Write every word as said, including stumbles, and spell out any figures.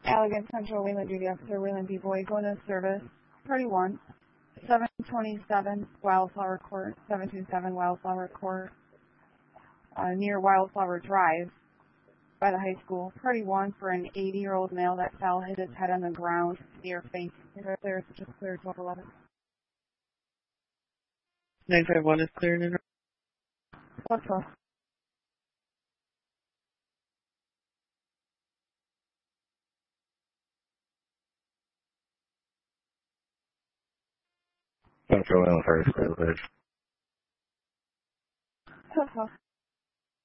Allegan Central, Wayland Duty Officer, Wayland B. Boy, going to service, Party one, seven twenty-seven Wildflower Court, seven two seven Wildflower Court, uh, near Wildflower Drive by the high school. Party one for an eighty-year-old male that fell, hit his head on the ground near faint. There's just cleared twelve eleven. nine five one is clearing in. What's up? Central Wayland Fire Square Village. What's up?